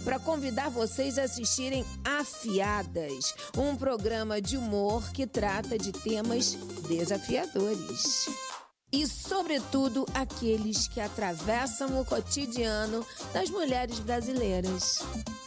para convidar vocês a assistirem Afiadas, um programa de humor que trata de temas desafiadores. E, sobretudo, aqueles que atravessam o cotidiano das mulheres brasileiras.